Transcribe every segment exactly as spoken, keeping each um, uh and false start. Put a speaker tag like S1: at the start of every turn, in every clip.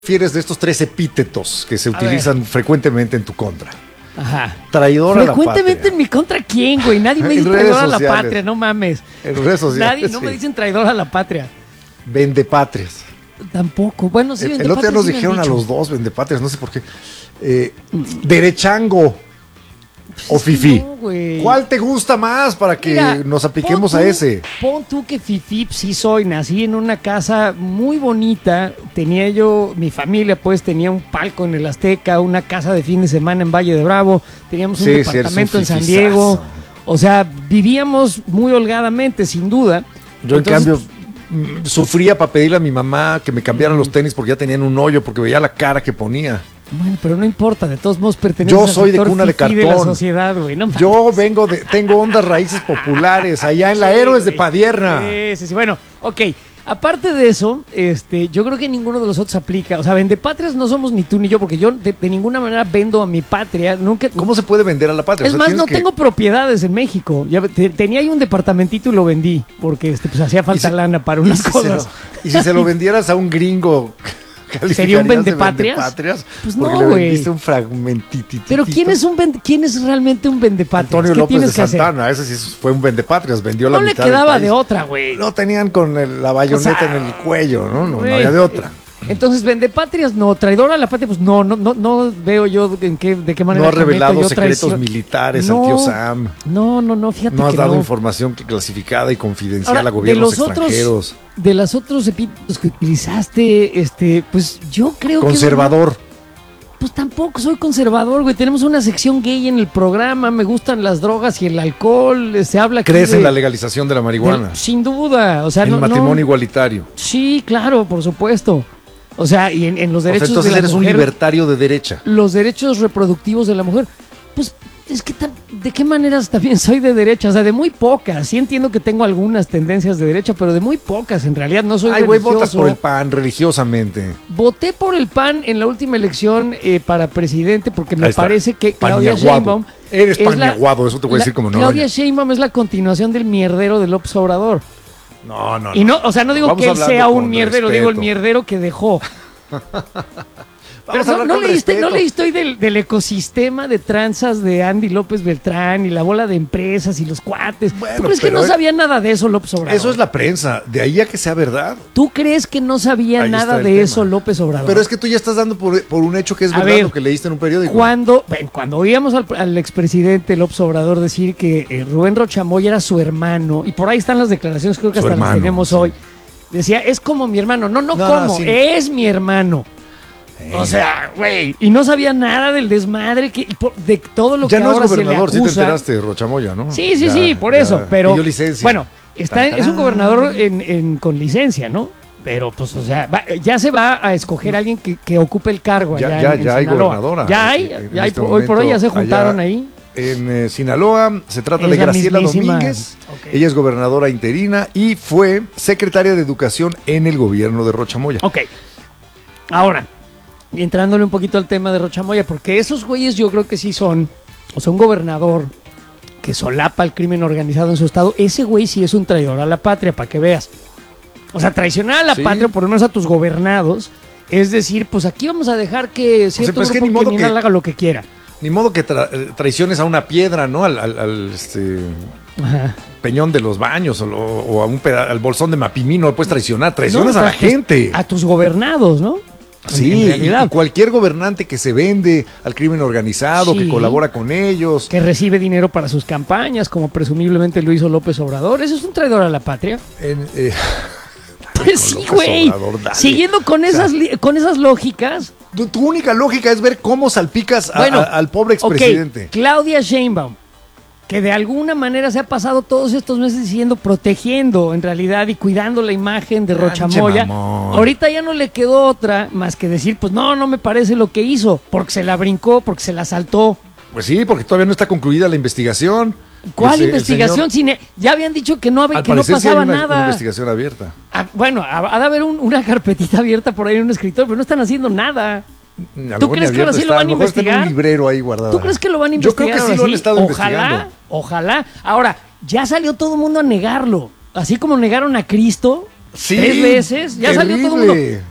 S1: ¿Refieres de estos tres epítetos que se
S2: A
S1: utilizan
S2: ver.
S1: frecuentemente en tu contra?
S2: Ajá.
S1: Traidor a la patria.
S2: Frecuentemente en mi contra, ¿quién, güey? Nadie me
S1: En
S2: dice
S1: redes
S2: traidor a la
S1: sociales.
S2: patria, no mames.
S1: En redes sociales.
S2: Nadie, no
S1: sí.
S2: me dicen traidor a la patria.
S1: Vendepatrias.
S2: Tampoco. Bueno, sí,
S1: El, el otro día
S2: vendepatrias
S1: nos
S2: sí me han
S1: dijeron a
S2: dicho.
S1: los dos vendepatrias, no sé por qué. Eh, derechango o
S2: Es que
S1: fifí.
S2: no, güey.
S1: ¿Cuál te gusta más para que
S2: Mira,
S1: nos apliquemos
S2: pon
S1: a
S2: tú-
S1: ese?
S2: Pon tú que fifí sí soy. Nací en una casa muy bonita. Tenía yo, mi familia pues tenía un palco en el Azteca, una casa de fin de semana en Valle de Bravo. Teníamos un
S1: Sí, sí, eres un
S2: departamento en San
S1: fifizazo.
S2: Diego. O sea, vivíamos muy holgadamente, sin duda.
S1: Yo, en
S2: Entonces,
S1: cambio, mm, sufría para pedirle a mi mamá que me cambiaran los tenis porque ya tenían un hoyo, porque veía la cara que ponía.
S2: Bueno, pero no importa, de todos modos perteneces
S1: Yo
S2: al
S1: soy de
S2: sector
S1: cuna de
S2: fifí de la
S1: cartón.
S2: sociedad, güey. No mames.
S1: Yo vengo de, tengo hondas raíces populares allá en la
S2: Sí,
S1: Héroes de
S2: güey.
S1: Padierna.
S2: Sí, sí, sí. Bueno, ok. Aparte de eso, este, yo creo que ninguno de los otros aplica. O sea, vendepatrias no somos ni tú ni yo, porque yo de, de ninguna manera vendo a mi patria. Nunca.
S1: ¿Cómo se puede vender a la patria?
S2: Es
S1: O sea,
S2: más,
S1: tienes
S2: no
S1: que-
S2: tengo propiedades en México. Ya, te- tenía ahí un departamentito y lo vendí, porque este, pues hacía falta
S1: si-
S2: lana para
S1: y
S2: unas
S1: si se
S2: cosas.
S1: lo- y si se lo vendieras a un gringo,
S2: ¿Sería un
S1: ¿calificarías de
S2: vendepatrias?
S1: vendepatrias?
S2: Pues
S1: Porque
S2: no,
S1: le
S2: güey.
S1: vendiste un fragmentitito.
S2: Pero ¿quién es un vende- quién es realmente un vendepatrias?
S1: Antonio
S2: ¿Qué
S1: López
S2: tienes
S1: de
S2: que hacer?
S1: Santana, ese sí fue un vendepatrias, vendió la
S2: No le
S1: mitad del
S2: quedaba
S1: país.
S2: de otra, güey.
S1: Lo tenían con el- la bayoneta
S2: O sea,
S1: en el cuello, ¿no? No, no
S2: Güey,
S1: había de otra.
S2: Entonces, vendepatrias no, traidor a la patria, pues no, no, no, no veo yo en qué, de qué manera.
S1: No ha
S2: cometo
S1: revelado
S2: yo
S1: secretos
S2: traición.
S1: militares
S2: No,
S1: al tío Sam.
S2: No, no, no, fíjate
S1: No has
S2: que
S1: dado
S2: no.
S1: información clasificada y confidencial
S2: Ahora,
S1: a gobiernos
S2: de los
S1: extranjeros.
S2: otros, de los otros epítetos que utilizaste, este, pues yo creo que
S1: Conservador.
S2: pues tampoco soy conservador, güey. Tenemos una sección gay en el programa, me gustan las drogas y el alcohol, se habla aquí
S1: ¿Crees
S2: de-
S1: en la legalización de la marihuana?
S2: de- sin duda, o sea,
S1: El
S2: no, no-
S1: matrimonio igualitario.
S2: Sí, claro, por supuesto. O sea, y en, en los
S1: O sea,
S2: derechos
S1: entonces
S2: de la
S1: eres un
S2: mujer,
S1: libertario de derecha.
S2: los derechos reproductivos de la mujer, pues es que tan- de qué maneras también soy de derecha, o sea, de muy pocas. Sí entiendo que tengo algunas tendencias de derecha, pero de muy pocas. En realidad no soy
S1: Ay, güey,
S2: religioso.
S1: votas por el P A N religiosamente.
S2: Voté por el P A N en la última elección eh, para presidente porque me
S1: Ahí está.
S2: parece que Claudia
S1: Paniaguado.
S2: Sheinbaum
S1: Eres
S2: es la-
S1: paniaguado, eso te voy a
S2: la-
S1: decir como no.
S2: Claudia
S1: ya.
S2: Sheinbaum es la continuación del mierdero de López Obrador.
S1: No, no,
S2: Y no, o sea, no digo
S1: Vamos
S2: que él
S1: hablando
S2: sea un
S1: con
S2: mierdero, digo el
S1: respeto.
S2: mierdero que dejó.
S1: Vamos
S2: Pero
S1: a
S2: no,
S1: hablar
S2: no
S1: con
S2: leíste, no
S1: respeto.
S2: leíste hoy del, del ecosistema de tranzas de Andy López Beltrán y la bola de empresas y los cuates.
S1: Bueno,
S2: ¿Tú crees que
S1: pero
S2: no
S1: es-
S2: sabía nada de eso López Obrador?
S1: Eso es la prensa. De ahí a que sea verdad.
S2: ¿Tú crees que no sabía
S1: Ahí está
S2: nada
S1: el
S2: de
S1: tema.
S2: eso López Obrador?
S1: Pero es que tú ya estás dando por, por un hecho que es
S2: A
S1: verdad
S2: ver,
S1: lo que leíste en un periódico.
S2: Cuando, ven, cuando oíamos al, al expresidente López Obrador decir que eh, Rubén Rochamoya era su hermano, y por ahí están las declaraciones, creo que
S1: Su
S2: hasta
S1: hermano,
S2: las tenemos
S1: sí.
S2: hoy, decía, es como mi hermano. No, no,
S1: No,
S2: como,
S1: no, sí.
S2: es mi hermano.
S1: Eh.
S2: O sea, güey, y no sabía nada del desmadre, que, y por- de todo lo
S1: Ya
S2: que
S1: no es
S2: ahora
S1: gobernador,
S2: se
S1: sí
S2: le
S1: te
S2: acusa.
S1: enteraste, Rochamoya, ¿no?
S2: Sí, sí,
S1: Ya,
S2: sí, por
S1: ya
S2: eso, pero
S1: pidió licencia.
S2: bueno, está,
S1: Tan,
S2: es un
S1: tarán.
S2: gobernador en, en- con licencia, ¿no? Pero, pues, o sea, va- ya se va a escoger a alguien que, que ocupe el cargo
S1: Ya,
S2: allá
S1: ya,
S2: en- en
S1: ya hay
S2: Sinaloa.
S1: gobernadora.
S2: Ya hay,
S1: En
S2: ya hay,
S1: este
S2: hoy por hoy ya se
S1: momento,
S2: juntaron
S1: allá
S2: ahí.
S1: En eh, Sinaloa se trata
S2: Es
S1: de
S2: la
S1: Graciela
S2: mismísima.
S1: Domínguez.
S2: Ok.
S1: Ella es gobernadora interina y fue secretaria de Educación en el gobierno de Rochamoya.
S2: Ok. Ahora, entrándole un poquito al tema de Rochamoya, porque esos güeyes yo creo que sí son, o sea, un gobernador que solapa el crimen organizado en su estado, ese güey sí es un traidor a la patria, para que veas. O sea, traicionar a la
S1: Sí.
S2: patria, por lo menos a tus gobernados, es decir, pues aquí vamos a dejar que cierto
S1: pues es que
S2: grupo
S1: ni modo
S2: criminal
S1: que-
S2: haga lo que quiera.
S1: Ni modo que tra- eh, traiciones a una piedra, ¿no? Al, al- al, este,
S2: Ajá.
S1: peñón de los baños o, lo- o a un peda- al bolsón de Mapimí, no puedes traicionar, traicionas
S2: No,
S1: a la
S2: tra- pues,
S1: gente.
S2: A tus gobernados, ¿no?
S1: Sí,
S2: En
S1: y,
S2: realidad.
S1: y cualquier gobernante que se vende al crimen organizado,
S2: Sí.
S1: que colabora con ellos.
S2: Que recibe dinero para sus campañas, como presumiblemente lo hizo López Obrador. Eso es un traidor a la patria.
S1: en, eh,
S2: Pues
S1: con
S2: sí,
S1: López
S2: güey.
S1: Obrador, dale.
S2: Siguiendo con esas, li- con esas lógicas.
S1: tu, tu única lógica es ver cómo salpicas a-
S2: Bueno,
S1: a- al pobre expresidente.
S2: ok, Claudia Sheinbaum, que de alguna manera se ha pasado todos estos meses diciendo, protegiendo en realidad y cuidando la imagen de
S1: Ah,
S2: Rochamoya.
S1: pinche mamón.
S2: Ahorita ya no le quedó otra más que decir, pues no, no me parece lo que hizo, porque se la brincó, porque se la saltó.
S1: Pues sí, porque todavía no está concluida la investigación.
S2: ¿Cuál
S1: Ese- el
S2: investigación?
S1: señor-
S2: Cine? Ya habían dicho que no, había-
S1: al
S2: que no
S1: parecer sí hay
S2: pasaba
S1: una- una
S2: nada.
S1: investigación abierta.
S2: Ah, bueno, ha, ha de haber un- una carpetita abierta por ahí en un escritorio, pero no están haciendo nada.
S1: A lo
S2: ¿Tú
S1: mejor
S2: crees
S1: ni
S2: que ahora
S1: abierto
S2: sí lo
S1: está,
S2: van a
S1: lo mejor está en
S2: investigar?
S1: un librero ahí guardado.
S2: ¿Tú crees que lo van a
S1: Yo creo
S2: investigar?
S1: que sí
S2: ahora
S1: lo han estado
S2: Ojalá,
S1: investigando.
S2: ojalá. Ahora, ya salió todo el mundo a negarlo. Así como negaron a Cristo
S1: Sí,
S2: tres veces, ya salió todo el mundo.
S1: terrible.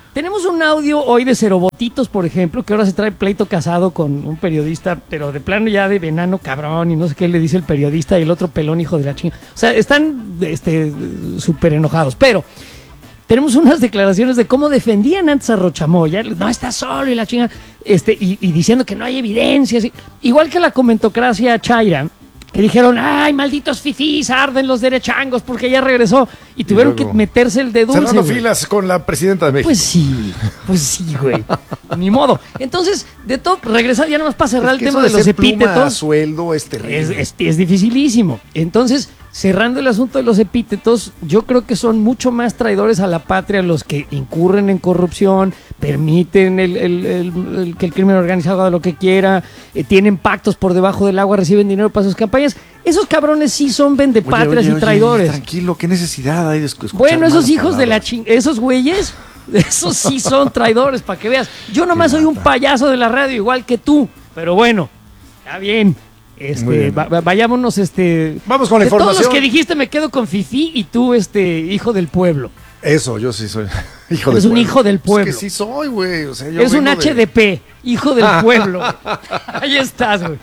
S2: Tenemos un audio hoy de Cerobotitos, por ejemplo, que ahora se trae pleito casado con un periodista, pero de plano ya de enano cabrón y no sé qué le dice el periodista y el otro pelón hijo de la chinga. O sea, están este, súper enojados, pero tenemos unas declaraciones de cómo defendían antes a Rochamoya, no está solo y la chinga, este, y, y diciendo que no hay evidencias. Igual que la comentocracia chaira, que dijeron, ay, malditos fifís, arden los derechangos porque ya regresó. Y tuvieron y luego, que meterse el de dulce.
S1: Cerrando filas con la presidenta de México.
S2: Pues sí, pues sí, güey. Ni modo. Entonces, de todo, regresar ya nomás para cerrar es el tema de, de los epítetos.
S1: Sueldo es terrible.
S2: Es, es, es dificilísimo. Entonces, cerrando el asunto de los epítetos, yo creo que son mucho más traidores a la patria los que incurren en corrupción, permiten el, el, el, el, que el crimen organizado haga lo que quiera, eh, tienen pactos por debajo del agua, reciben dinero para sus campañas. Esos cabrones sí son vendepatrias oye, oye, oye, y traidores.
S1: Tranquilo, ¿qué necesidad hay de escuchar?
S2: Bueno, esos hijos palabras. de la ching... Esos güeyes, esos sí son traidores, para que veas. Yo nomás soy un payaso de la radio, igual que tú, pero bueno, está bien. Este, va, vayámonos, este...
S1: Vamos con la
S2: de
S1: información.
S2: Todos los que dijiste me quedo con Fifi y tú, este, hijo del pueblo.
S1: Eso, yo sí soy hijo
S2: Eres
S1: del pueblo.
S2: un hijo del pueblo.
S1: Es que sí soy, güey. O sea, yo
S2: Eres un
S1: de...
S2: H D P, hijo del pueblo. Ahí estás, güey.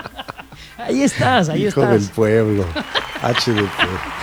S2: Ahí estás, ahí
S1: hijo
S2: estás.
S1: Hijo del pueblo. H D P.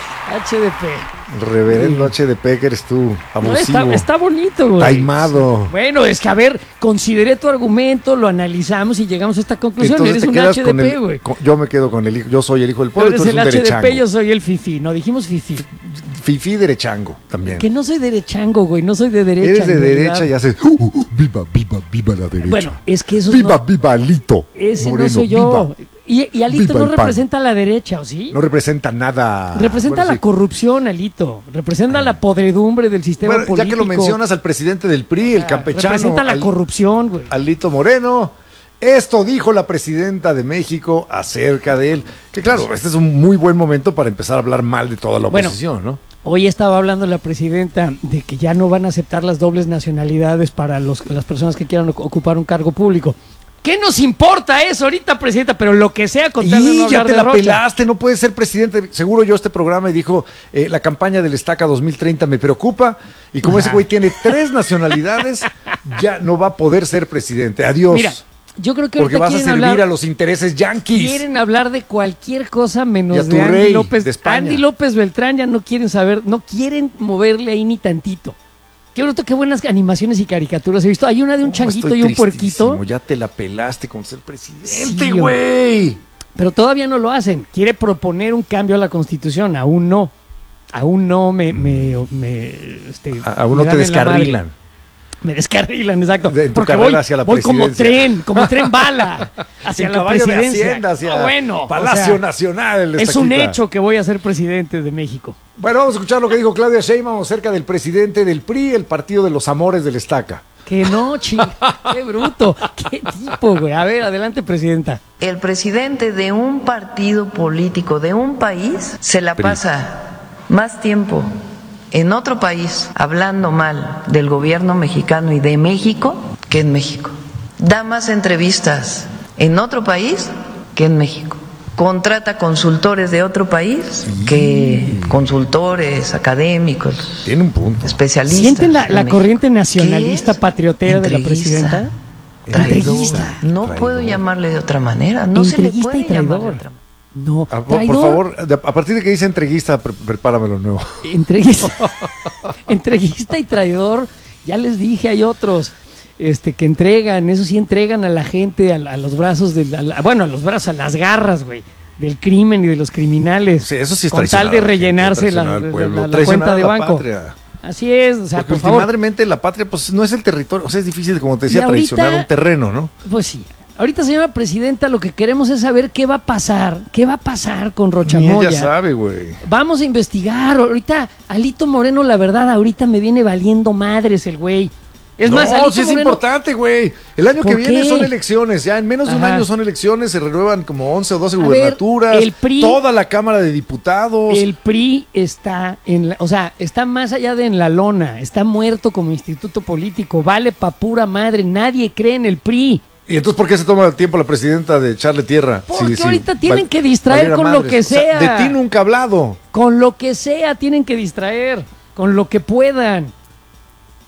S2: H D P.
S1: Reverendo sí. H D P que eres tú, abusivo.
S2: No, está, está bonito, güey.
S1: Taimado.
S2: Bueno, es que a ver, consideré tu argumento, lo analizamos y llegamos a esta conclusión. Entonces, eres un H D P, güey.
S1: Yo me quedo con el hijo, yo soy el hijo del pueblo.
S2: Tú eres el H D P, yo soy el Fifi. No, dijimos Fifi.
S1: Fifi derechango también.
S2: Que no soy derechango, güey, no soy de derecha.
S1: Eres de derecha y haces, uh, uh, viva, viva, viva la derecha.
S2: Bueno, es que eso
S1: Viva,
S2: no...
S1: viva, Alito.
S2: Ese
S1: Moreno,
S2: no soy yo.
S1: Viva.
S2: Y, y Alito no representa a la derecha, ¿o sí?
S1: No representa nada.
S2: Representa bueno, la sí. corrupción, Alito. Representa la podredumbre del sistema
S1: bueno,
S2: político.
S1: Ya que lo mencionas al presidente del P R I, el campechano.
S2: Representa la
S1: al,
S2: corrupción, güey.
S1: Alito Moreno. Esto dijo la presidenta de México acerca de él. Que claro, este es un muy buen momento para empezar a hablar mal de toda la oposición, bueno, ¿no?
S2: Hoy estaba hablando la presidenta de que ya no van a aceptar las dobles nacionalidades para los, las personas que quieran ocupar un cargo público. ¿Qué nos importa eso ahorita, presidenta? Pero lo que sea con tal de no hablar
S1: ya te
S2: de
S1: la
S2: Rocha.
S1: Pelaste, no puedes ser presidente. Seguro yo este programa y dijo, eh, la campaña del Estaca dos mil treinta me preocupa. Y como Ajá. ese güey tiene tres nacionalidades, ya no va a poder ser presidente. Adiós.
S2: Mira, yo creo que
S1: porque vas a servir
S2: hablar,
S1: a los intereses yanquis.
S2: Quieren hablar de cualquier cosa menos
S1: de
S2: Andy
S1: rey,
S2: López.
S1: De España.
S2: Andy López Beltrán ya no quieren saber, no quieren moverle ahí ni tantito. Qué bruto, qué buenas animaciones y caricaturas he visto. Hay una de un changuito y un puerquito.
S1: Ya te la pelaste con ser presidente, güey. Sí,
S2: pero todavía no lo hacen. Quiere proponer un cambio a la Constitución. Aún no. Aún no me... me, me este,
S1: a, aún no te descarrilan.
S2: Me descarrilan, exacto.
S1: De,
S2: porque voy, voy como tren, como tren bala hacia la presidencia.
S1: De Hacienda, hacia
S2: oh, bueno,
S1: Palacio
S2: o sea,
S1: Nacional.
S2: Es un hecho que voy a ser presidente de México.
S1: Bueno, vamos a escuchar lo que dijo Claudia Sheinbaum acerca del presidente del P R I, el partido de los amores del Estaca.
S2: Que no, chico, qué bruto, qué tipo, güey. A ver, adelante, presidenta.
S3: El presidente de un partido político de un país se la pasa más tiempo en otro país hablando mal del gobierno mexicano y de México que en México. Da más entrevistas en otro país que en México. Contrata consultores de otro país que consultores académicos.
S1: Tiene un punto.
S3: Especialistas.
S2: ¿Sienten la, la corriente nacionalista patriotera de la presidenta?
S3: Entreguista. No traidor. Puedo llamarle de otra manera. No se le puede llamar de otra manera.
S2: No,
S1: a, por favor, a partir de que dice entreguista, pre prepáramelo nuevo.
S2: Entreguista, entreguista y traidor, ya les dije, hay otros este, que entregan, eso sí entregan a la gente a, a los brazos, de, a la, bueno, a los brazos, a las garras, güey, del crimen y de los criminales.
S1: Sí, eso sí es
S2: con tal de rellenarse la, la, la, la cuenta de banco.
S1: Patria.
S2: Así es, o sea,
S1: porque
S2: por favor.
S1: Ultimadamente la patria, pues no es el territorio, o sea, es difícil, como te decía, ahorita, traicionar un terreno, ¿no?
S2: Pues sí. Ahorita, señora presidenta, lo que queremos es saber qué va a pasar, qué va a pasar con Rochamoya.
S1: Ella sabe, güey.
S2: Vamos a investigar. Ahorita, Alito Moreno, la verdad, ahorita me viene valiendo madres el güey. Es
S1: no,
S2: más, Alito
S1: sí es
S2: Moreno...
S1: importante, güey. El año que viene
S2: qué?
S1: son elecciones, ya en menos de un Ajá. año son elecciones, se renuevan como once o doce
S2: a
S1: gubernaturas,
S2: ver, el P R I,
S1: toda la Cámara de Diputados.
S2: El P R I está en la, o sea, está más allá de en la lona, está muerto como instituto político, vale pa' pura madre, nadie cree en el P R I.
S1: ¿Y entonces por qué se toma el tiempo la presidenta de echarle tierra?
S2: Porque
S1: sí,
S2: ahorita
S1: sí,
S2: tienen
S1: val,
S2: que distraer con lo que sea.
S1: O sea. De ti nunca ha hablado.
S2: Con lo que sea tienen que distraer, con lo que puedan.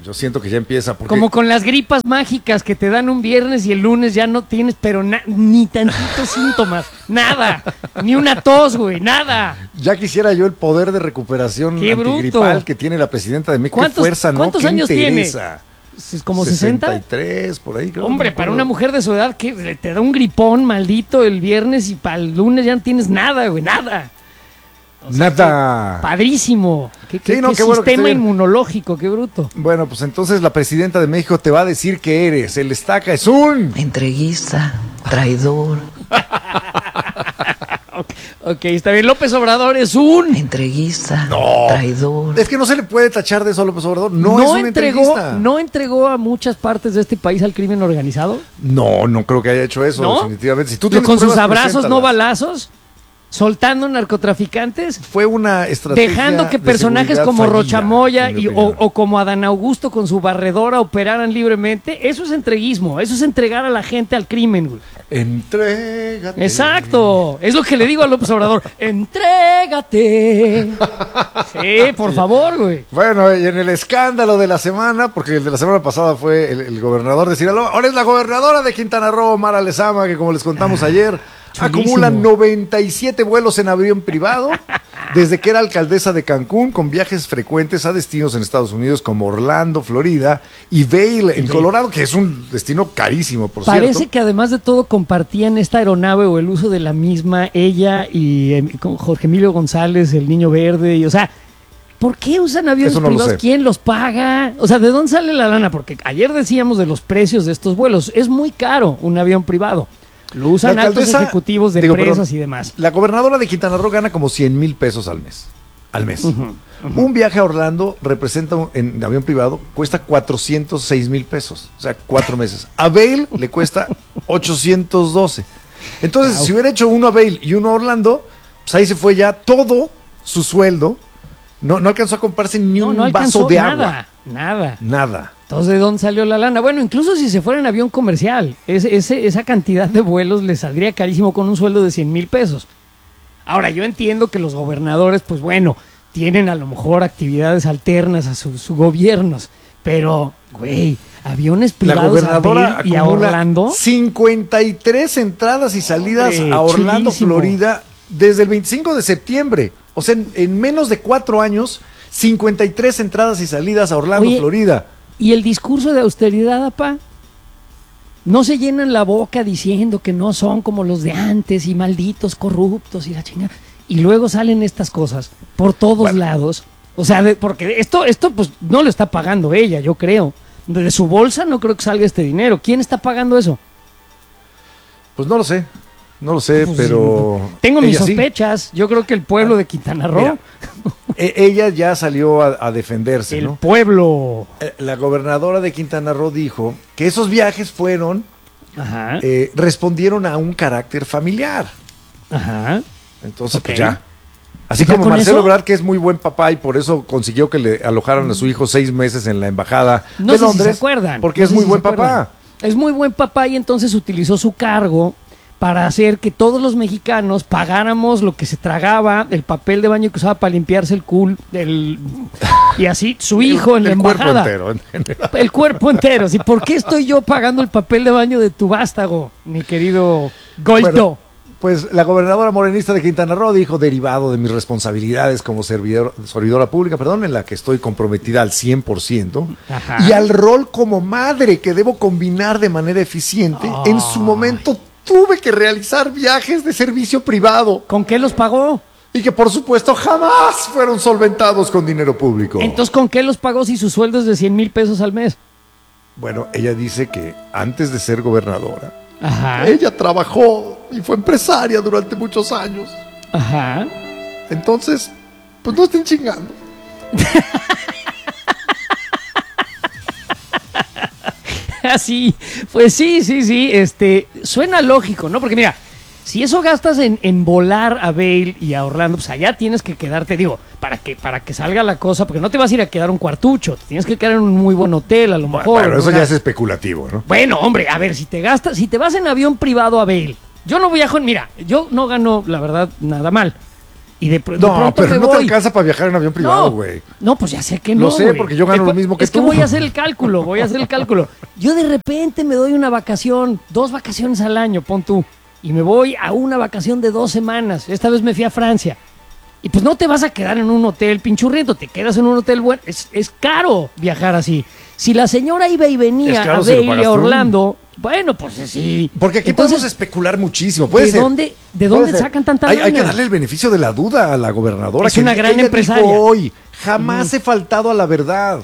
S1: yo siento que ya empieza. Porque...
S2: Como con las gripas mágicas que te dan un viernes y el lunes ya no tienes, pero na- ni tantitos síntomas, nada, ni una tos, güey, nada.
S1: Ya quisiera yo el poder de recuperación
S2: ¡Qué
S1: antigripal
S2: bruto!
S1: que tiene la presidenta de México. ¡Qué
S2: ¿Cuántos-
S1: fuerza, ¿no?
S2: cuántos
S1: ¿Qué
S2: años tiene?
S1: entereza?
S2: ¿Es como sesenta?
S1: sesenta y tres, por ahí. Creo,
S2: Hombre,
S1: no
S2: para
S1: recuerdo.
S2: una mujer de su edad que te da un gripón maldito el viernes y para el lunes ya no tienes nada, güey, nada. O sea,
S1: Nada.
S2: qué padrísimo. Qué, qué-
S1: Sí, no,
S2: qué
S1: qué bueno que
S2: sistema
S1: esté bien.
S2: inmunológico, qué bruto.
S1: Bueno, pues entonces la presidenta de México te va a decir que eres. El Estaca es un...
S3: Entreguista, traidor,
S2: Ok, está bien. López Obrador es un...
S3: entreguista,
S1: No.
S3: traidor.
S1: Es que no se le puede tachar de eso a López Obrador. No, es un
S2: entregó,
S1: entreguista.
S2: no entregó a muchas partes de este país al crimen organizado.
S1: No, no creo que haya hecho eso,
S2: ¿No?
S1: definitivamente. Si tú tienes
S2: Con sus
S1: pruebas,
S2: abrazos, no
S1: preséntalas.
S2: balazos, soltando narcotraficantes,
S1: Fue una estrategia
S2: dejando que
S1: de
S2: personajes
S1: seguridad
S2: como
S1: fallida,
S2: Rochamoya
S1: en mi
S2: y, o,
S1: opinión.
S2: o como Adán Augusto con su barredora operaran libremente. Eso es entreguismo, eso es entregar a la gente al crimen, güey.
S1: Entrégate.
S2: Exacto, es lo que le digo a López Obrador. Entrégate. Sí, por favor, güey.
S1: Bueno, y en el escándalo de la semana, porque el de la semana pasada fue el, el gobernador de Sinaloa, ahora es la gobernadora de Quintana Roo, Mara Lezama, que como les contamos ayer,
S2: chulísimo.
S1: acumula noventa y siete vuelos en avión privado desde que era alcaldesa de Cancún, con viajes frecuentes a destinos en Estados Unidos como Orlando, Florida, y Vail, en Colorado, que es un destino carísimo, por
S2: Parece
S1: cierto.
S2: que además de todo compartían esta aeronave o el uso de la misma, ella y eh, con Jorge Emilio González, el Niño Verde, y o sea, ¿por qué usan aviones
S1: Eso no lo
S2: privados?
S1: sé.
S2: ¿Quién los paga? O sea, ¿de dónde sale la lana? Porque ayer decíamos de los precios de estos vuelos, es muy caro un avión privado. Lo usan
S1: La
S2: altos
S1: alcaldesa-
S2: ejecutivos de
S1: digo,
S2: empresas
S1: perdón,
S2: y demás.
S1: La gobernadora de Quintana Roo gana como cien mil pesos al mes. Al mes. Un viaje a Orlando representa, un- en avión privado, cuesta cuatrocientos seis mil pesos. O sea, cuatro meses. A Vail le cuesta ochocientos doce. Entonces,
S2: Wow.
S1: si hubiera hecho uno a Vail y uno a Orlando, pues ahí se fue ya todo su sueldo. No, no alcanzó a comprarse ni
S2: No,
S1: un
S2: no alcanzó
S1: vaso de
S2: nada,
S1: agua.
S2: nada.
S1: Nada.
S2: Entonces, ¿de dónde salió la lana? Bueno, incluso si se fuera en avión comercial, ese, ese- esa cantidad de vuelos le saldría carísimo con un sueldo de cien mil pesos. Ahora, yo entiendo que los gobernadores, pues bueno, tienen a lo mejor actividades alternas a sus sus gobiernos, pero, güey, aviones
S1: La
S2: privados
S1: gobernadora
S2: a Vail y a
S1: acumula
S2: Orlando.
S1: cincuenta y tres entradas y salidas
S2: Hombre,
S1: a Orlando,
S2: chulísimo.
S1: Florida, desde el veinticinco de septiembre. O sea, en, en menos de cuatro años, cincuenta y tres entradas y salidas a Orlando,
S2: Oye,
S1: Florida.
S2: ¿Y el discurso de austeridad, apá? No se llenan la boca diciendo que no son como los de antes y malditos, corruptos y la chingada. Y luego salen estas cosas por todos
S1: Bueno.
S2: lados. O sea, de- porque esto, esto pues no lo está pagando ella, yo creo. De su bolsa no creo que salga este dinero. ¿Quién está pagando eso?
S1: Pues no lo sé, no lo sé,
S2: Pues,
S1: pero...
S2: Tengo mis
S1: ella sí.
S2: sospechas. Yo creo que el pueblo de Quintana Roo,
S1: Mira, e- ella ya salió a, a defenderse,
S2: el
S1: ¿no?
S2: pueblo.
S1: Eh, La gobernadora de Quintana Roo dijo que esos viajes fueron,
S2: Ajá,
S1: eh, respondieron a un carácter familiar.
S2: ajá.
S1: Entonces,
S2: Ok.
S1: pues ya. Así
S2: ¿Ya
S1: como
S2: con
S1: Marcelo
S2: eso?
S1: Ebrard, que es muy buen papá y por eso consiguió que le alojaran a su hijo seis meses en la embajada
S2: No
S1: de
S2: sé
S1: Londres.
S2: si se acuerdan.
S1: Porque
S2: No
S1: es
S2: sé
S1: muy
S2: si
S1: buen
S2: se acuerdan.
S1: papá.
S2: Es muy buen papá y entonces utilizó su cargo para hacer que todos los mexicanos pagáramos lo que se tragaba, el papel de baño que usaba para limpiarse el cul, el, y así su hijo en la
S1: el cuerpo
S2: embajada.
S1: entero.
S2: El cuerpo entero. ¿Sí? ¿Por qué estoy yo pagando el papel de baño de tu vástago, mi querido Goito?
S1: Bueno, pues la gobernadora morenista de Quintana Roo dijo, derivado de mis responsabilidades como servidor, servidora pública, perdón, en la que estoy comprometida al cien por ciento,
S2: Ajá.
S1: y al rol como madre que debo combinar de manera eficiente, en su momento tuve que realizar viajes de servicio privado
S2: ¿Con qué los pagó?
S1: y que por supuesto jamás fueron solventados con dinero público.
S2: Entonces, ¿con qué los pagó si su sueldo es de cien mil pesos al mes?
S1: Bueno, ella dice que antes de ser gobernadora,
S2: Ajá.
S1: ella trabajó y fue empresaria durante muchos años.
S2: Ajá.
S1: Entonces, pues no estén chingando.
S2: Así, pues sí, sí, sí, este, suena lógico, ¿no? Porque mira, si eso gastas en, en volar a Vail y a Orlando, pues allá tienes que quedarte, digo, para que, para que salga la cosa, porque no te vas a ir a quedar un cuartucho, te tienes que quedar en un muy buen hotel, a lo mejor.
S1: Bueno, eso
S2: ¿no?
S1: ya es especulativo, ¿no?
S2: Bueno, hombre, a ver, si te gastas, si te vas en avión privado a Vail, yo no viajo en, mira, yo no gano, la verdad, nada mal. Y de, pr- de
S1: No,
S2: pronto
S1: pero
S2: me
S1: no
S2: voy.
S1: te alcanza para viajar en avión privado, güey.
S2: No, no, pues ya sé que no.
S1: Lo sé,
S2: güey.
S1: porque yo gano
S2: De-
S1: lo mismo que
S2: es
S1: tú.
S2: Es que voy a hacer el cálculo, voy a hacer el cálculo. Yo de repente me doy una vacación, dos vacaciones al año, pon tú, y me voy a una vacación de dos semanas. Esta vez me fui a Francia. Y pues no te vas a quedar en un hotel pinchurriento, te quedas en un hotel bueno. Es, es caro viajar así. Si la señora iba y venía
S1: claro
S2: a
S1: si lo
S2: Vail y
S1: pagas
S2: a
S1: tú.
S2: Orlando, bueno, pues sí.
S1: Porque aquí
S2: Entonces,
S1: podemos especular muchísimo. Puede
S2: ¿de
S1: ser.
S2: dónde, de
S1: Puede
S2: dónde
S1: ser.
S2: sacan tanta
S1: hay, hay que
S2: lana?
S1: darle el beneficio de la duda a la gobernadora.
S2: Es
S1: que
S2: una gran
S1: ella
S2: empresaria.
S1: dijo hoy, jamás he faltado a la verdad.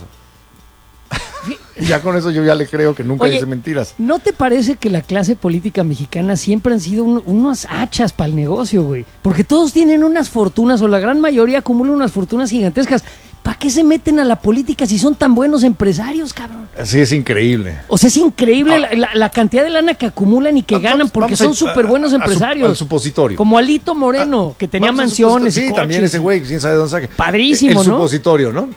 S1: Ya con eso yo ya le creo que nunca
S2: Oye,
S1: dice mentiras.
S2: ¿no te parece que la clase política mexicana siempre han sido un- unas hachas para el negocio, güey? Porque todos tienen unas fortunas, o la gran mayoría acumulan unas fortunas gigantescas. ¿Para qué se meten a la política si son tan buenos empresarios, cabrón?
S1: Así es increíble.
S2: O sea, es increíble la, la- la cantidad de lana que acumulan y que
S1: Ah,
S2: ganan
S1: vamos-
S2: porque
S1: vamos a-
S2: son súper buenos
S1: a- a su-
S2: empresarios.
S1: al supositorio.
S2: Como Alito Moreno, que tenía
S1: Vamos al
S2: mansiones
S1: supositorio.
S2: y
S1: Sí, también
S2: coches.
S1: ese güey, quién sabe de dónde saca.
S2: Padrísimo,
S1: El
S2: ¿no?
S1: supositorio, ¿no?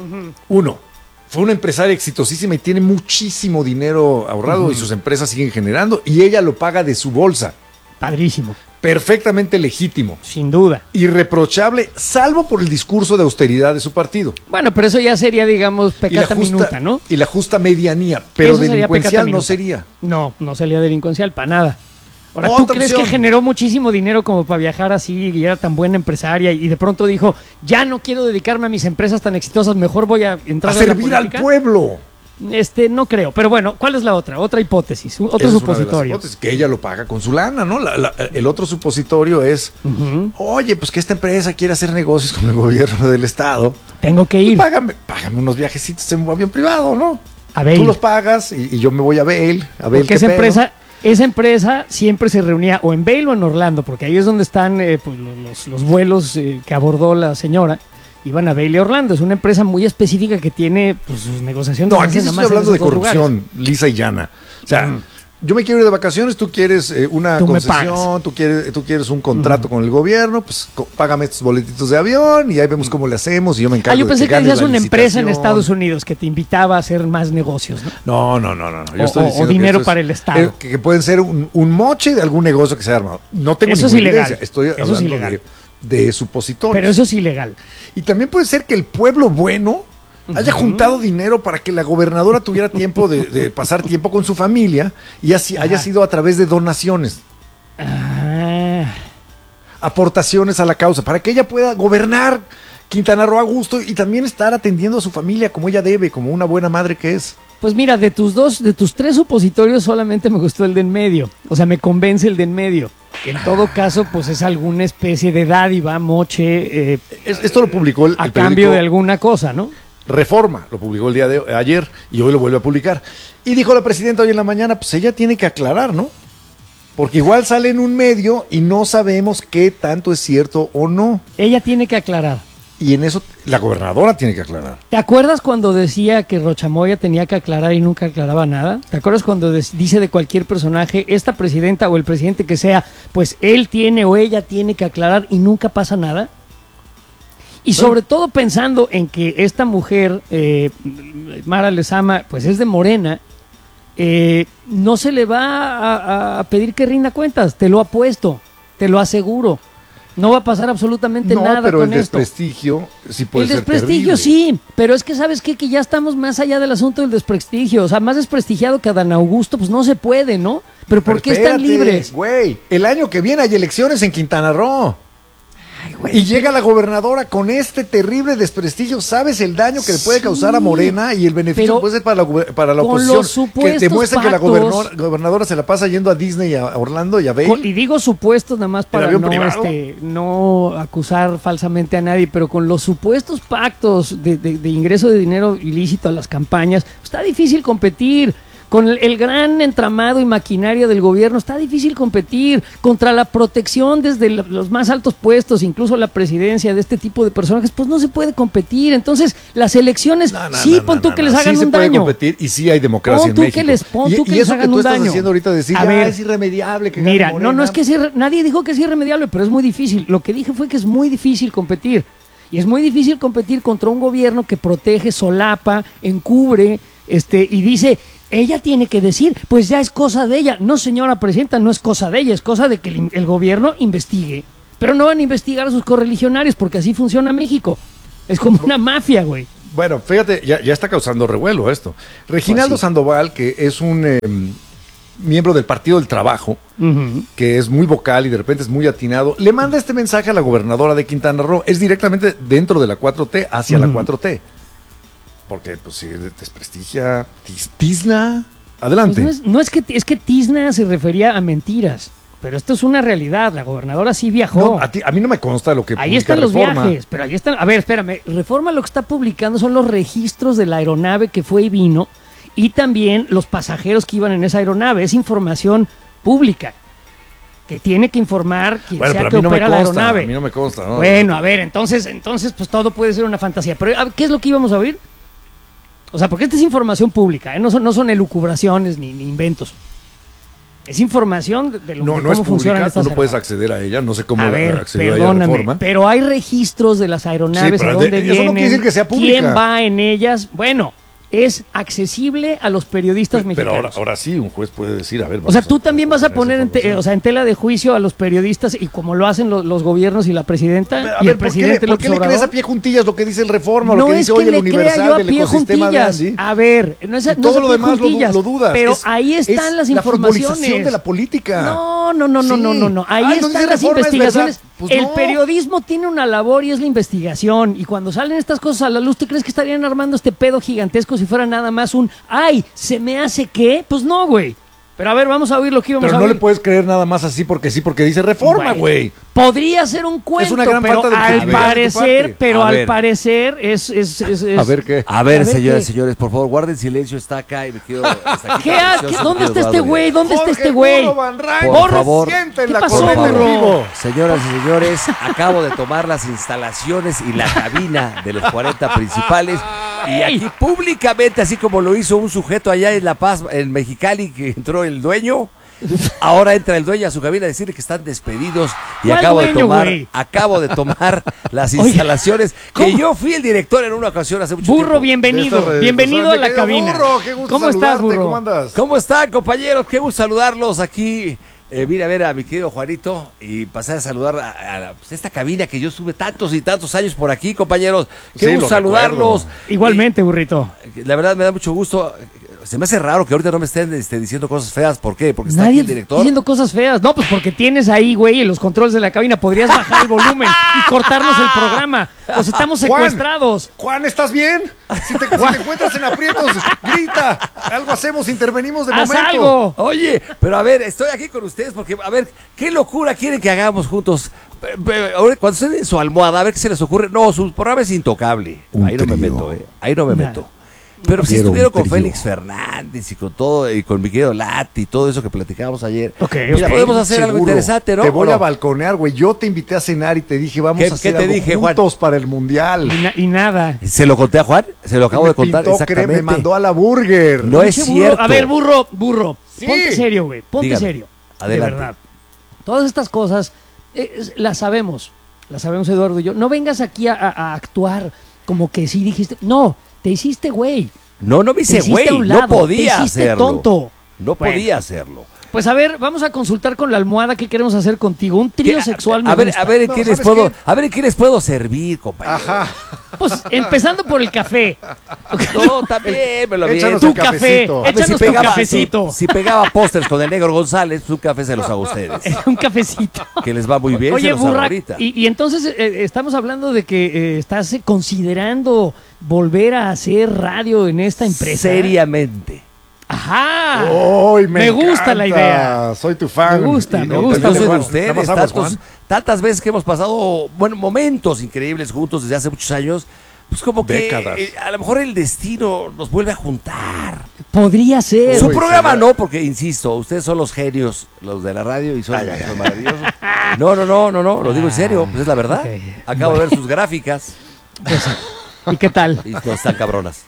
S1: Uno, fue una empresaria exitosísima y tiene muchísimo dinero ahorrado y sus empresas siguen generando y ella lo paga de su bolsa.
S2: Padrísimo,
S1: Perfectamente legítimo.
S2: sin duda.
S1: Irreprochable, salvo por el discurso de austeridad de su partido.
S2: Bueno, pero eso ya sería, digamos,
S1: Y la,
S2: pecata
S1: justa,
S2: minuta, ¿no?
S1: y la justa medianía, pero
S2: Eso sería
S1: delincuencial
S2: pecata
S1: no
S2: minuta.
S1: sería.
S2: No, no salía delincuencial para nada. Ahora, ¿tú
S1: Otra
S2: crees
S1: opción.
S2: que generó muchísimo dinero como para viajar así y era tan buena empresaria y de pronto dijo, ya no quiero dedicarme a mis empresas tan exitosas, mejor voy a entrar
S1: A
S2: a la
S1: servir al
S2: política"?
S1: pueblo.
S2: Este, no creo. Pero bueno, ¿cuál es la otra? Otra hipótesis, un- otro
S1: Esa es una de las
S2: supositorio.
S1: hipótesis, que ella lo paga con su lana, ¿no? La- la- el otro supositorio es,
S2: Ujú.
S1: oye, pues que esta empresa quiere hacer negocios con el gobierno del estado.
S2: Tengo que ir
S1: Págame, págame unos viajecitos en un avión privado, ¿no?
S2: a Vail.
S1: Tú los pagas y, y yo me voy a Vail, a Vail.
S2: Porque
S1: qué
S2: esa
S1: pedo.
S2: empresa, esa empresa siempre se reunía o en Vail o en Orlando, porque ahí es donde están eh, pues, los, los- los vuelos eh, que abordó la señora. Iban a Vail y Orlando. Es una empresa muy específica que tiene pues, sus negociaciones.
S1: No,
S2: las
S1: aquí
S2: hacen
S1: sí
S2: nada
S1: estoy
S2: más en
S1: hablando de
S2: esos dos lugares.
S1: corrupción, lisa y llana. O sea,
S2: Mm.
S1: yo me quiero ir de vacaciones, tú quieres eh, una
S2: Tú me
S1: concesión,
S2: pagas.
S1: tú quieres, tú quieres un contrato con el gobierno, pues co- págame estos boletitos de avión y ahí vemos cómo le hacemos y yo me encargo
S2: Ah, yo
S1: de
S2: pensé que
S1: ganes
S2: decías
S1: la
S2: una empresa en
S1: licitación.
S2: Estados Unidos que te invitaba a hacer más negocios, ¿no?
S1: No, no, no, no. no. Yo
S2: O-
S1: estoy
S2: o- o
S1: diciendo que
S2: dinero
S1: esto es-
S2: para el Estado.
S1: eh, que, que pueden ser un, un moche de algún negocio que se ha armado. No tengo
S2: Eso es
S1: ninguna
S2: ilegal.
S1: evidencia, estoy
S2: Eso es
S1: hablando
S2: ilegal.
S1: de, de supositorios.
S2: Pero eso es ilegal.
S1: Y también puede ser que el pueblo bueno haya juntado dinero para que la gobernadora tuviera tiempo de, de pasar tiempo con su familia y así haya
S2: Ajá.
S1: sido a través de donaciones,
S2: Ah,
S1: aportaciones a la causa, para que ella pueda gobernar Quintana Roo a gusto y también estar atendiendo a su familia como ella debe, como una buena madre que es.
S2: pues mira, de tus dos, de tus tres supositorios solamente me gustó el de en medio. O sea, me convence el de en medio. En todo caso, pues es alguna especie de dádiva, moche, eh,
S1: Es- Esto lo publicó el,
S2: a
S1: el
S2: cambio
S1: periódico
S2: de alguna cosa, ¿no?
S1: Reforma, lo publicó el día de ayer y hoy lo vuelve a publicar. Y dijo la presidenta hoy en la mañana, pues ella tiene que aclarar, ¿no? Porque igual sale en un medio y no sabemos qué tanto es cierto o no.
S2: Ella tiene que aclarar.
S1: Y en eso la gobernadora tiene que aclarar.
S2: ¿Te acuerdas cuando decía que Rochamoya tenía que aclarar y nunca aclaraba nada? ¿Te acuerdas cuando des- dice de cualquier personaje, esta presidenta o el presidente que sea, pues él tiene o ella tiene que aclarar y nunca pasa nada? Y sobre todo pensando en que esta mujer, eh, Mara Lezama, pues es de Morena, eh, no se le va a, a pedir que rinda cuentas, te lo apuesto, te lo aseguro. No va a pasar absolutamente
S1: No,
S2: nada
S1: pero
S2: con
S1: el
S2: esto.
S1: desprestigio sí puede
S2: El
S1: ser
S2: desprestigio
S1: terrible.
S2: sí, pero es que sabes qué? Que ya estamos más allá del asunto del desprestigio. O sea, más desprestigiado que Adán Augusto, pues no se puede, ¿no? Pero ¿por
S1: Pero
S2: qué están
S1: espérate,
S2: libres?
S1: Güey, el año que viene hay elecciones en Quintana Roo.
S2: Ay, güey.
S1: Y llega la gobernadora con este terrible desprestigio. ¿Sabes el daño que le puede
S2: Sí,
S1: causar a Morena y el beneficio
S2: pero
S1: que puede ser para la, gober- para la
S2: con
S1: oposición?
S2: los
S1: Que
S2: supuestos
S1: demuestra que la
S2: pactos-
S1: gobernadora, gobernadora se la pasa yendo a Disney, a Orlando y a Vail.
S2: Con- y digo supuestos nada más para
S1: avión
S2: no,
S1: privado?
S2: este, no acusar falsamente a nadie, pero con los supuestos pactos de, de- de ingreso de dinero ilícito a las campañas, está difícil competir. Con el, el gran entramado y maquinaria del gobierno está difícil competir contra la protección desde la- los más altos puestos, incluso la presidencia de este tipo de personajes, pues no se puede competir. Entonces, las elecciones,
S1: No, no,
S2: sí,
S1: no,
S2: pon
S1: no,
S2: tú
S1: no,
S2: que
S1: no.
S2: les hagan
S1: Sí se
S2: un
S1: puede
S2: daño.
S1: competir y sí hay democracia
S2: Pon
S1: en
S2: tú
S1: México.
S2: que les- pon
S1: y,
S2: tú que
S1: y
S2: les
S1: eso
S2: hagan
S1: que tú
S2: un
S1: estás
S2: daño.
S1: haciendo ahorita de decir,
S2: A
S1: ya
S2: ver.
S1: es irremediable que gane
S2: Mira, no, no
S1: Morena.
S2: es que sea irre- nadie dijo que es irremediable, pero es muy difícil. Lo que dije fue que es muy difícil competir. Y es muy difícil competir contra un gobierno que protege, solapa, encubre, este, y dice, ella tiene que decir, pues ya es cosa de ella. No, señora presidenta, no es cosa de ella, es cosa de que el, el gobierno investigue. pero no van a investigar a sus correligionarios porque así funciona México. Es como una mafia, güey.
S1: Bueno, fíjate, ya, ya está causando revuelo esto. Reginaldo
S2: Pues sí.
S1: Sandoval, que es un eh, miembro del Partido del Trabajo,
S2: Uh-huh.
S1: que es muy vocal y de repente es muy atinado, le manda este mensaje a la gobernadora de Quintana Roo. Es directamente dentro de la cuatro T, hacia
S2: Uh-huh.
S1: la cuatro T. Porque, pues, si desprestigia, tis- tizna. Adelante.
S2: Pues no, es, no es que es que Tizna se refería a mentiras, pero esto es una realidad. La gobernadora sí viajó.
S1: No, a, ti- a mí no me consta lo que
S2: Ahí
S1: publica
S2: están los
S1: Reforma.
S2: viajes, pero ahí están. A ver, espérame. Reforma lo que está publicando son los registros de la aeronave que fue y vino y también los pasajeros que iban en esa aeronave. Es información pública que tiene que informar quien
S1: Bueno,
S2: sea
S1: pero
S2: que
S1: a mí no me
S2: opera la
S1: consta,
S2: aeronave.
S1: a mí no me consta, ¿no?
S2: Bueno, a ver, entonces, entonces, pues todo puede ser una fantasía. Pero, a ver, ¿qué es lo que íbamos a oír? O sea, porque esta es información pública, ¿eh? no son, no son elucubraciones ni, ni inventos. Es información de, de lo
S1: No,
S2: de
S1: no es
S2: cómo funcionan
S1: pública, tú
S2: estas
S1: no puedes
S2: aeronaves.
S1: acceder a ella, no sé cómo
S2: A ver,
S1: accedió a ella
S2: perdóname,
S1: Reforma.
S2: pero hay registros de las aeronaves,
S1: Sí, pero
S2: a dónde
S1: de- eso
S2: vienen,
S1: no quiere decir que sea pública.
S2: quién va en ellas. Bueno, es accesible a los periodistas
S1: Pero
S2: mexicanos.
S1: ahora, ahora sí, un juez puede decir, a ver...
S2: O sea,
S1: vamos
S2: tú también vas a poner en, te-
S1: información.
S2: o sea, en tela de juicio a los periodistas y como lo hacen lo- los gobiernos y la presidenta
S1: Pero, a
S2: y
S1: ver,
S2: el
S1: ¿por qué,
S2: presidente
S1: le- ¿por qué
S2: López
S1: le crees
S2: Obrador.
S1: a pie juntillas lo que dice el Reforma,
S2: No
S1: lo que
S2: es
S1: dice
S2: que
S1: hoy el
S2: le crea
S1: Universal
S2: yo a
S1: del
S2: pie
S1: ecosistema de
S2: juntillas.
S1: Andy?
S2: A ver, no es,
S1: Y
S2: no
S1: todo
S2: es a
S1: lo
S2: pie
S1: demás lo,
S2: juntillas,
S1: lo dudas.
S2: pero
S1: Es-
S2: ahí están
S1: es
S2: las
S1: la
S2: informaciones.
S1: formalización de la política.
S2: No, no, no, no,
S1: Sí.
S2: no, no, no. Ahí
S1: Ay, no
S2: están
S1: dice
S2: las
S1: Reforma, es
S2: investigaciones.
S1: verdad. Pues
S2: el
S1: no.
S2: periodismo tiene una labor y es la investigación. Y cuando salen estas cosas a la luz, ¿tú crees que estarían armando este pedo gigantesco si fuera nada más un ay, se me hace qué? Pues no, güey. Pero a ver, vamos a oír lo que íbamos
S1: Pero
S2: a
S1: no
S2: oír.
S1: le puedes creer nada más así porque sí, porque dice Reforma, güey.
S2: Podría ser un cuento,
S1: una gran
S2: pero
S1: falta de
S2: al
S1: credibilidad de tu
S2: parecer,
S1: parte.
S2: pero
S4: A
S2: al
S4: ver.
S2: parecer es, es, es, es-
S1: A ver qué.
S4: A ver,
S2: A ver,
S4: señoras y
S2: ¿qué?
S4: señores, por favor, guarden silencio, está acá y me quedo hasta aquí.
S2: ¿Qué ha- qué- ¿Dónde está este güey? ¿Dónde está este güey?
S4: Por favor.
S1: Siente en
S2: ¿Qué
S1: la
S2: pasó,
S1: corneta en
S2: burro?
S1: vivo.
S4: Señoras y señores, acabo de tomar las instalaciones y la cabina de los cuarenta principales y aquí públicamente, así como lo hizo un sujeto allá en La Paz, en Mexicali, que entró el dueño, ahora entra el dueño a su cabina a decirle que están despedidos y
S2: ¿Cuál
S4: acabo de
S2: dueño,
S4: tomar,
S2: güey?
S4: acabo de tomar las
S2: Oiga,
S4: instalaciones que
S2: ¿cómo?
S4: yo fui el director en una ocasión hace mucho
S2: Burro,
S4: tiempo.
S2: bienvenido.
S1: De esta
S2: Bienvenido a
S1: radiodifusora.
S2: la
S1: Mi querido
S2: cabina.
S1: Burro, qué gusto
S2: ¿Cómo estás,
S1: saludarte,
S2: burro?
S1: ¿Cómo andas?
S4: ¿Cómo están, compañeros? Qué gusto saludarlos aquí. Eh, vine a ver a mi querido Juanito y pasar a saludar a, a la- pues, esta cabina que yo estuve tantos y tantos años por aquí, compañeros. Qué
S1: Sí,
S4: gusto
S1: lo
S4: saludarlos.
S2: Igualmente, burrito.
S4: Eh, la verdad me da mucho gusto. Se me hace raro que ahorita no me estén este, diciendo cosas feas. ¿Por qué? Porque está
S2: Nadie
S4: aquí el director.
S2: diciendo cosas feas. No, pues porque tienes ahí, güey, en los controles de la cabina. Podrías bajar el volumen y cortarnos el programa. Pues estamos
S1: Juan.
S2: secuestrados.
S1: Juan, ¿estás bien? Si te, si te encuentras en aprietos, grita. Algo hacemos, intervenimos de
S2: ¡Haz
S1: momento.
S2: algo!
S4: Oye, pero a ver, estoy aquí con ustedes porque, a ver, ¿qué locura quieren que hagamos juntos? Pe- pe- ahora, cuando estén en su almohada, a ver qué se les ocurre. No, su programa es intocable.
S1: Un
S4: Ahí no me
S1: trío.
S4: meto, ¿eh? Ahí no me
S2: Nada.
S4: meto. Pero si
S1: Quiero
S4: estuvieron
S1: un
S4: con
S1: trío.
S4: Félix Fernández y con todo, y con mi querido Lati y todo eso que platicábamos ayer.
S2: Ok,
S4: Mira,
S2: ok.
S4: podemos hacer algo
S1: Seguro.
S4: interesante, ¿no?
S1: Te voy
S4: ¿O
S1: a
S4: no?
S1: balconear, güey. Yo te invité a cenar y te dije, vamos
S4: ¿Qué-
S1: a hacer
S4: qué te
S1: algo
S4: dije, Juan?
S1: juntos para el Mundial.
S2: Y, na- y nada.
S4: ¿Se lo conté a Juan? Se lo acabo
S1: me
S4: de contar
S1: pintó,
S4: exactamente.
S1: cree, me mandó a la burger.
S4: No es
S2: Pinche burro.
S4: cierto.
S2: A ver, burro, burro.
S1: Sí.
S2: Ponte serio, güey. Ponte
S4: Dígame.
S2: serio.
S4: Adelante.
S2: De verdad. Todas estas cosas eh, es- las sabemos. Las sabemos Eduardo y yo. No vengas aquí a, a- a actuar como que sí dijiste. No, te hiciste güey.
S4: No, no me
S2: Te
S4: hice
S2: hiciste
S4: güey.
S2: a un
S4: No
S2: lado,
S4: podía
S2: te hiciste
S4: hacerlo.
S2: tonto.
S4: No
S2: Bueno.
S4: podía hacerlo.
S2: Pues a ver, vamos a consultar con la almohada qué queremos hacer contigo. Un trío
S4: ¿Qué?
S2: sexual. me
S4: A ver,
S2: gusta.
S4: a ver, ¿en
S1: No,
S4: qué les
S1: ¿sabes
S4: puedo,
S1: qué?
S4: a ver, ¿en qué les puedo servir, compañero?
S1: Ajá.
S2: Pues empezando por el café.
S4: No, también me lo
S1: Échanos
S4: aviento.
S2: Tu
S1: un
S2: café.
S1: cafecito.
S4: A ver,
S2: Échanos tu cafecito.
S4: Si, si pegaba pósters con el negro González, pues un café se los hago a ustedes.
S2: Un cafecito.
S4: Que les va muy bien, se
S2: Oye,
S4: los hago
S2: Burra,
S4: ahorita.
S2: y, y entonces eh, estamos hablando de que eh, estás eh, considerando volver a hacer radio en esta empresa.
S4: Seriamente.
S2: Ajá.
S1: Ay, me,
S2: Me gusta la
S1: encanta.
S2: idea.
S1: Soy tu fan.
S2: Me gusta,
S1: Y
S2: me
S1: no,
S2: gusta.
S4: Yo soy de
S1: Juan,
S4: ustedes,
S1: nada más aguas,
S4: tantos-
S1: Juan.
S4: tantas veces que hemos pasado, bueno, momentos increíbles juntos desde hace muchos años, pues como que
S1: Décadas.
S4: eh, a lo mejor el destino nos vuelve a juntar.
S2: Podría ser.
S4: Su
S1: Uy,
S4: programa
S1: señor.
S4: no, porque insisto, ustedes son los genios, los de la radio y son,
S1: Ay, ay,
S4: son maravillosos. No, no, no, no, no, lo digo en serio, pues es la verdad.
S2: Ok.
S4: Acabo de ver sus gráficas
S2: ¿Y qué tal?
S4: y no están cabronas.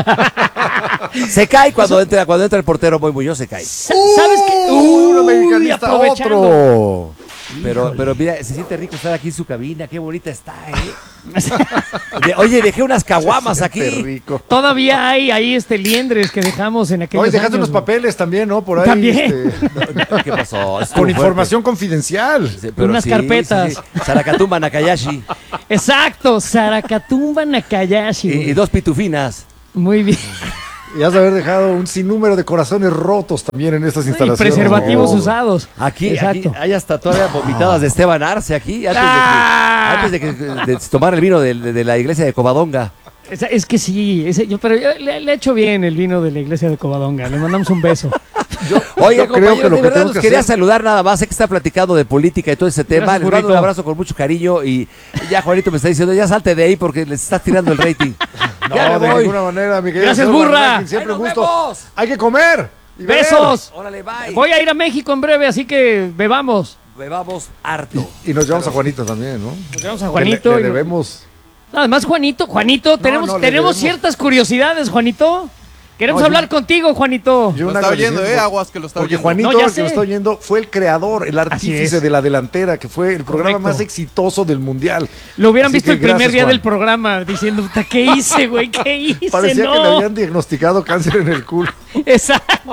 S4: Se cae cuando entra, cuando entra el portero Moy Muñoz, se cae.
S2: Sa- ¿Sabes qué?
S1: Uy, uno
S2: Uy,
S1: mexicanista,
S2: aprovechando.
S1: otro.
S4: Pero, pero mira, se siente rico estar aquí en su cabina, qué bonita está, ¿eh? De- oye, dejé unas caguamas
S1: Se
S4: aquí.
S1: siente rico.
S2: Todavía hay ahí este liendres que dejamos en aquellos
S1: Oye, dejaste
S2: años,
S1: unos
S2: güey.
S1: papeles también, ¿no? Por ahí.
S2: También.
S1: este,
S4: ¿Qué pasó? Estuvo
S1: con
S4: fuerte.
S1: información confidencial.
S4: Sí, pero
S2: Unas
S4: sí,
S2: carpetas.
S4: sí, sí. Sarakatumba Nakayashi
S2: Exacto, Sarakatumba Nakayashi.
S4: y,
S2: güey.
S4: y dos pitufinas.
S2: Muy bien.
S1: Y has de haber dejado un sinnúmero de corazones rotos también en estas
S2: Y
S1: instalaciones.
S2: preservativos
S1: No.
S2: usados.
S4: Aquí,
S2: Exacto.
S4: aquí hay hasta todavía vomitadas de Esteban Arce aquí, antes
S2: Ah.
S4: de que, antes de, que, de tomar el vino de, de- de la iglesia de Covadonga.
S2: Es, es que sí, ese- yo, pero yo le, le he hecho bien el vino de la iglesia de Covadonga. Le mandamos un beso.
S4: Oiga,
S1: yo creo
S4: compañero,
S1: que lo
S4: de
S1: que
S4: verdad
S1: tengo
S4: nos
S1: que
S4: quería
S1: hacer-
S4: saludar nada más. Sé que está platicando de política y todo ese tema.
S2: Gracias,
S4: Les mando un
S2: burrito.
S4: abrazo con mucho cariño y ya Juanito me está diciendo, ya salte de ahí porque les estás tirando el rating.
S1: No,
S4: Ya me
S1: de
S4: voy.
S1: ninguna manera, mi querido
S2: Gracias,
S1: señor
S2: burra.
S1: Van Rankin, Siempre
S4: ¡Ahí
S1: un
S4: nos
S1: gusto.
S4: vemos!
S1: Hay que comer. y beber.
S2: ¡Besos!
S4: Órale, bye.
S2: Voy a ir a México en breve, así que bebamos.
S4: Bebamos harto.
S1: Y nos llevamos a Juanito también, ¿no?
S2: Nos vemos a
S1: Que
S2: Juanito.
S1: Le,
S2: y
S1: le
S2: nos-
S1: debemos.
S2: Además, Juanito, Juanito, tenemos,
S1: no, le
S2: tenemos
S1: debemos.
S2: ciertas curiosidades, Juanito. Queremos
S1: No, yo-
S2: hablar contigo, Juanito.
S1: Yo
S5: Lo
S1: una
S5: está oyendo,
S1: agradecimiento,
S5: ¿eh? Aguas que lo está
S1: Porque
S5: oyendo.
S1: Juanito,
S2: No, ya
S1: el que
S2: sé.
S1: lo está oyendo, fue el creador, el artífice
S2: es.
S1: de La Delantera, que fue el programa
S2: Correcto.
S1: más exitoso del mundial.
S2: Lo hubieran
S1: Así
S2: visto
S1: que
S2: el primer
S1: gracias,
S2: día
S1: Juan.
S2: del programa diciendo, "Puta, ¿qué hice, güey? ¿Qué hice?
S1: Parecía
S2: no.
S1: que le habían diagnosticado cáncer en el culo.
S2: Exacto.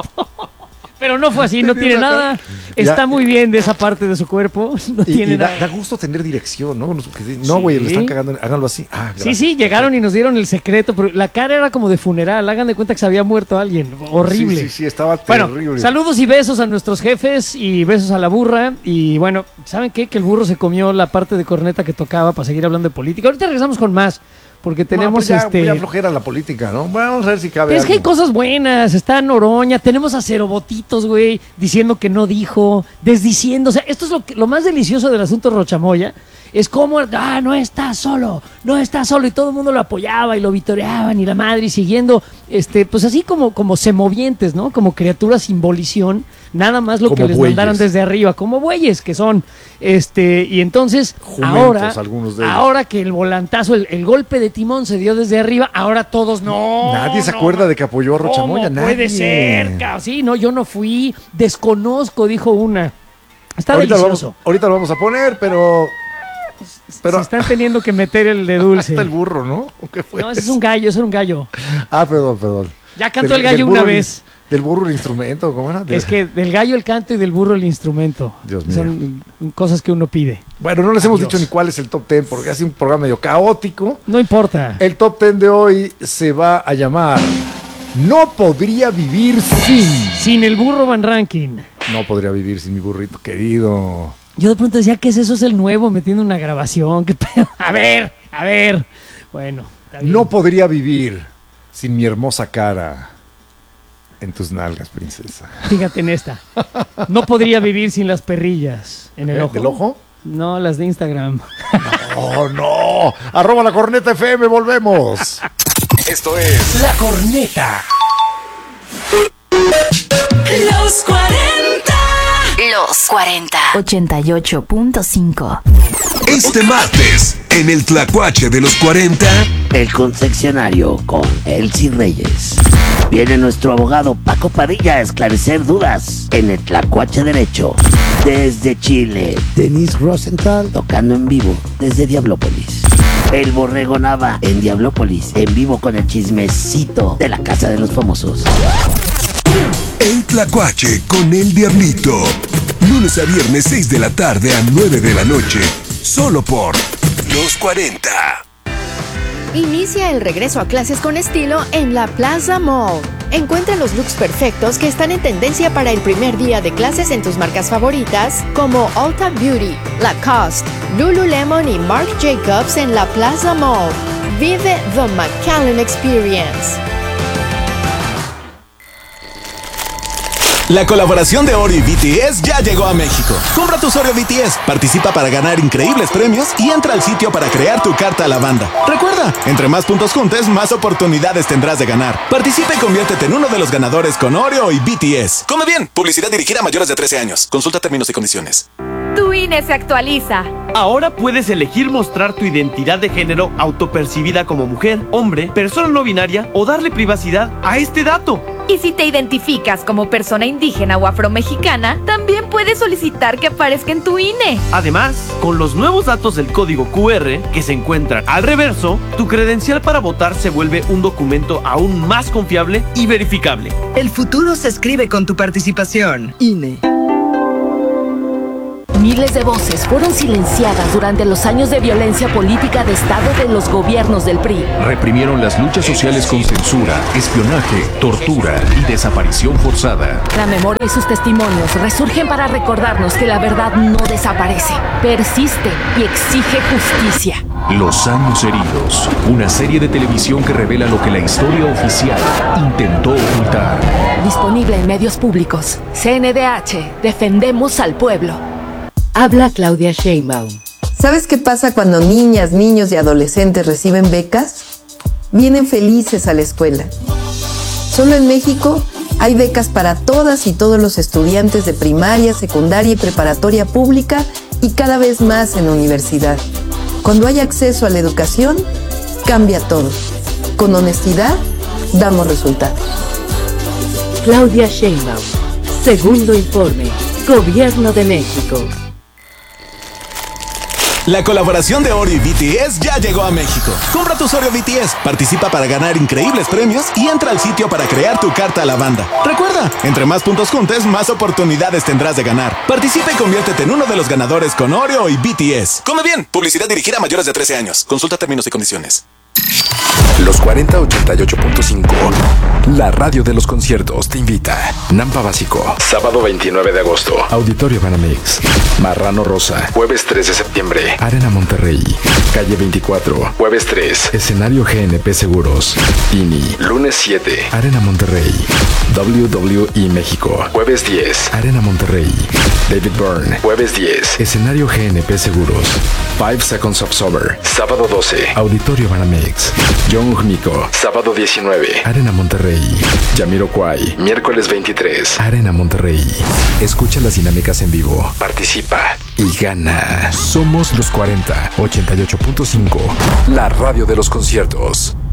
S2: Pero no fue así, no
S1: Tenía
S2: tiene
S1: una
S2: nada.
S1: cara-
S2: Está
S1: Ya.
S2: muy bien de esa parte de su cuerpo. No
S1: Y,
S2: tiene
S1: y da,
S2: nada.
S1: da gusto tener dirección, ¿no? No, güey, le están cagando. Háganlo así. Ah,
S2: Sí,
S1: gracias.
S2: sí, llegaron y nos dieron el secreto, pero la cara era como de funeral. Hagan de cuenta que se había muerto alguien. Horrible.
S1: Sí, sí, sí, estaba
S2: Bueno,
S1: terrible.
S2: saludos y besos a nuestros jefes y besos a la burra. Y bueno, ¿saben qué? Que el burro se comió la parte de corneta que tocaba para seguir hablando de política. Ahorita regresamos con más, porque
S1: No,
S2: tenemos
S1: pues ya,
S2: este...
S1: ya flojera la política, ¿no? Bueno, vamos a ver si cabe
S2: Pero es que hay
S1: algo.
S2: cosas buenas, está Noroña, tenemos a Cerobotitos, güey, diciendo que no dijo, desdiciendo, o sea, esto es lo, que- lo más delicioso del asunto Rochamoya, es como, ah, no está solo, no está solo, y todo el mundo lo apoyaba y lo vitoreaban y la madre, y siguiendo, este, pues así como, como semovientes, ¿no? Como criaturas sin volición, nada más lo
S1: Como
S2: que les
S1: bueyes.
S2: mandaron desde arriba, como bueyes que son, este, y entonces,
S1: Jumentos,
S2: ahora,
S1: algunos de ellos.
S2: ahora que el volantazo, el, el golpe de timón se dio desde arriba, ahora todos, no,
S1: Nadie se
S2: no,
S1: acuerda de que apoyó a Rochamoya,
S2: ¿Cómo
S1: nadie.
S2: puede ser? ca- Sí, no, yo no fui. Desconozco, dijo una. Está
S1: ahorita, lo
S2: delicioso.
S1: vamos, ahorita lo vamos a poner, pero. Pero
S2: Se están teniendo que meter el de dulce.
S1: hasta el burro, ¿no? ¿O qué fue?
S2: No, ese es un gallo, ese era un gallo.
S1: Ah, perdón, perdón.
S2: Ya cantó
S1: Del-
S2: el gallo
S1: del
S2: una
S1: burro el-
S2: vez.
S1: Del burro el instrumento, ¿cómo era? De-
S2: Es que del gallo el canto y del burro el instrumento.
S1: Dios mío.
S2: Son mm, cosas que uno pide.
S1: Bueno, no les hemos
S2: Adiós.
S1: dicho ni cuál es el top ten porque ha sido un programa medio caótico.
S2: No importa.
S1: El top ten de hoy se va a llamar No podría vivir sin.
S2: Sin el burro Van Rankin.
S1: No podría vivir sin mi burrito querido.
S2: Yo de pronto decía, ¿qué es eso? Es el nuevo metiendo una grabación. ¿Qué pedo? A ver, a ver. Bueno, está bien.
S1: No podría vivir sin mi hermosa cara en tus nalgas, princesa.
S2: Fíjate en esta. No podría vivir sin las perrillas en el
S1: ¿Eh?
S2: ojo.
S1: ¿Del ojo?
S2: No, las de Instagram.
S1: ¡Oh, no! Arroba la corneta F M, volvemos.
S6: Esto es
S4: La corneta.
S7: Los cuarenta.
S8: Los cuarenta. ochenta y ocho punto cinco.
S6: este martes en el Tlacuache de los cuarenta.
S9: El confeccionario con Elsie Reyes. Viene nuestro abogado Paco Padilla a esclarecer dudas en el Tlacuache Derecho. Desde Chile, Denise Rosenthal tocando en vivo desde Diablópolis. El Borrego Nava en Diablópolis, en vivo con el chismecito de la Casa de los Famosos.
S6: El Tlacuache con el Diablito. Lunes a viernes seis de la tarde a nueve de la noche. Solo por Los cuarenta.
S10: Inicia el regreso a clases con estilo en la Plaza Mall. Encuentra los looks perfectos que están en tendencia para el primer día de clases en tus marcas favoritas como Ulta Beauty, Lacoste, Lululemon y Marc Jacobs en la Plaza Mall. Vive the McAllen Experience.
S11: La colaboración de Oreo y B T S ya llegó a México. Compra tus Oreo B T S, participa para ganar increíbles premios y entra al sitio para crear tu carta a la banda. Recuerda, entre más puntos juntes, más oportunidades tendrás de ganar. Participa y conviértete en uno de los ganadores con Oreo y B T S. Come bien, publicidad dirigida a mayores de trece años. Consulta términos y condiciones.
S12: Tu I N E se actualiza.
S13: Ahora puedes elegir mostrar tu identidad de género autopercibida como mujer, hombre, persona no binaria o darle privacidad a este dato.
S12: Y si te identificas como persona indígena o afromexicana, también puedes solicitar que aparezca en tu I N E.
S13: Además, con los nuevos datos del código Q R que se encuentran al reverso, tu credencial para votar se vuelve un documento aún más confiable y verificable.
S5: El futuro se escribe con tu participación. I N E.
S14: Miles de voces fueron silenciadas durante los años de violencia política de Estado de los gobiernos del P R I.
S15: Reprimieron las luchas sociales con censura, espionaje, tortura y desaparición forzada.
S14: La memoria y sus testimonios resurgen para recordarnos que la verdad no desaparece, persiste y exige justicia.
S15: Los años heridos, una serie de televisión que revela lo que la historia oficial intentó ocultar.
S14: Disponible en medios públicos. C N D H, defendemos al pueblo.
S16: Habla Claudia Sheinbaum.
S3: ¿Sabes qué pasa cuando niñas, niños y adolescentes reciben becas? Vienen felices a la escuela. Solo en México hay becas para todas y todos los estudiantes de primaria, secundaria y preparatoria pública y cada vez más en la universidad. Cuando hay acceso a la educación, cambia todo. Con honestidad, damos resultados.
S16: Claudia Sheinbaum. Segundo informe. Gobierno de México.
S11: La colaboración de Oreo y B T S ya llegó a México. Compra tus Oreo B T S, participa para ganar increíbles premios y entra al sitio para crear tu carta a la banda. Recuerda, entre más puntos juntes, más oportunidades tendrás de ganar. Participa y conviértete en uno de los ganadores con Oreo y B T S. Come bien, publicidad dirigida a mayores de trece años. Consulta términos y condiciones.
S6: Los cuarenta ochenta y ocho punto cinco, la radio de los conciertos, te invita. Nampa Básico, sábado veintinueve de agosto, Auditorio Banamex. Marrano Rosa, jueves tres de septiembre, Arena Monterrey. Calle veinticuatro, jueves tres, escenario G N P Seguros. I N I, lunes siete, Arena Monterrey. W W E México, jueves diez, Arena Monterrey. David Byrne, jueves diez, escenario G N P Seguros. Five Seconds of Summer, sábado doce, Auditorio Banamex. Young Miko, sábado diecinueve, Arena Monterrey. Jamiroquai, miércoles veintitrés, Arena Monterrey. Escucha las dinámicas en vivo, participa y gana. Somos los cuarenta ochenta y ocho punto cinco, la radio de los conciertos.